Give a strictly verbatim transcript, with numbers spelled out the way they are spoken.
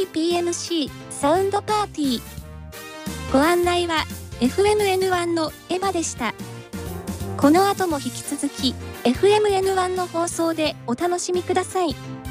ーピーエムシー サウンドパーティー。ご案内は エフエムエヌワン のエヴァでした。この後も引き続き エフエムエヌワン の放送でお楽しみください。